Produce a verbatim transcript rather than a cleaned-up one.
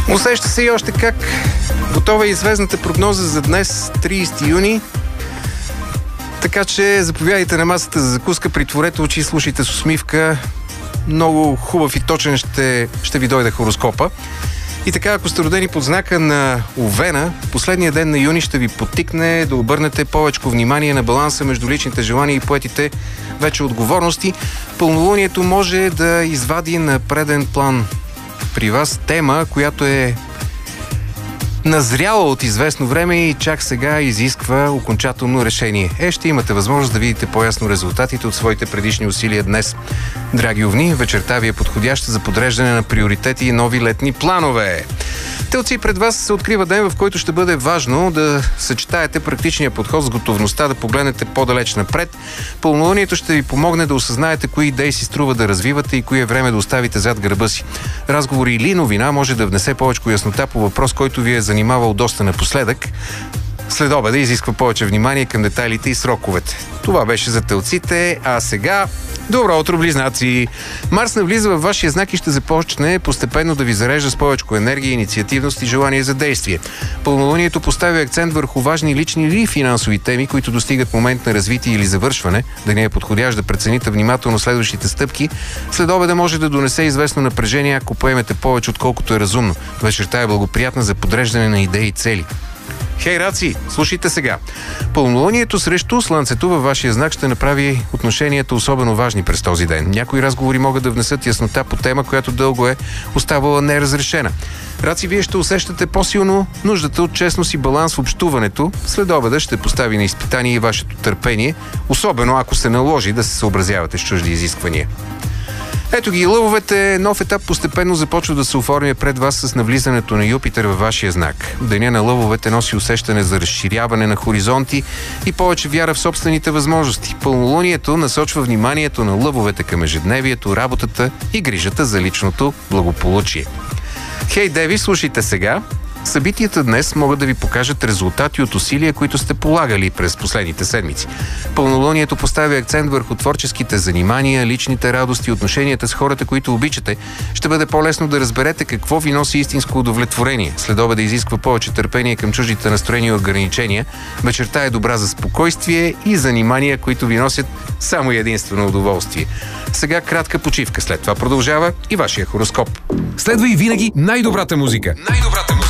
Усеща се и още как. Готова е известната прогноза за днес, тридесети юни. Така че заповядайте на масата за закуска, притворете очи, слушайте с усмивка. Много хубав и точен ще, ще ви дойде хороскопа. И така, ако сте родени под знака на Овена, последния ден на юни ще ви подтикне да обърнете повече внимание на баланса между личните желания и поетите вече отговорности. Пълнолунието може да извади на преден план при вас тема, която е назряла от известно време и чак сега изисква окончателно решение. Е, ще имате възможност да видите по-ясно резултатите от своите предишни усилия днес. Драги овни, вечерта ви е подходяща за подреждане на приоритети и нови летни планове. Телци, пред вас се открива ден, в който ще бъде важно да съчетаете практичния подход с готовността да погледнете по-далеч напред. Пълнолунието ще ви помогне да осъзнаете кои идеи си струва да развивате и кои е време да оставите зад гърба си. Разговори или новина може да внесе повече яснота по въпрос, който ви е занимавал доста напоследък. След обеда изисква повече внимание към детайлите и сроковете. Това беше за телците, а сега... Добро утро, близнаци! Марс навлиза във вашия знак и ще започне постепенно да ви зарежда с повече енергия, инициативност и желание за действие. Пълнолунието поставя акцент върху важни лични или финансови теми, които достигат момент на развитие или завършване. Да не е подходящ да прецените внимателно следващите стъпки. След обеда може да донесе известно напрежение, ако поемете повече, отколкото е разумно. Вечерта е благоприятна за подреждане на идеи и цели. Хей, раци, слушайте сега. Пълнолунието срещу Слънцето във вашия знак ще направи отношенията особено важни през този ден. Някои разговори могат да внесат яснота по тема, която дълго е оставала неразрешена. Раци, вие ще усещате по-силно нуждата от честност и баланс в общуването. След обеда ще постави на изпитание и вашето търпение, особено ако се наложи да се съобразявате с чужди изисквания. Ето ги, лъвовете, нов етап постепенно започва да се оформя пред вас с навлизането на Юпитер във вашия знак. Деня на лъвовете носи усещане за разширяване на хоризонти и повече вяра в собствените възможности. Пълнолунието насочва вниманието на лъвовете към ежедневието, работата и грижата за личното благополучие. Хей, деви, слушайте сега. Събитията днес могат да ви покажат резултати от усилия, които сте полагали през последните седмици. Пълнолунието поставя акцент върху творческите занимания, личните радости, отношенията с хората, които обичате. Ще бъде по-лесно да разберете какво ви носи истинско удовлетворение. Следобед да изисква повече търпение към чуждите настроения и ограничения. Вечерта е добра за спокойствие и занимания, които ви носят само и единствено удоволствие. Сега кратка почивка, след това продължава и вашия хороскоп. Следва и винаги най-добрата музика. Най-добрата музика.